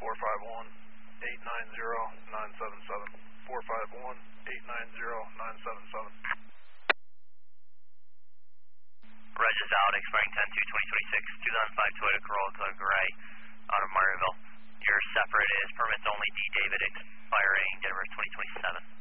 451-890-977. 451-890-977. Regis out, expiring 10-2-2026, 2005 Toyota Corolla Gray, out of Maryville. Your separate is permits only D. David, expiring January 2027.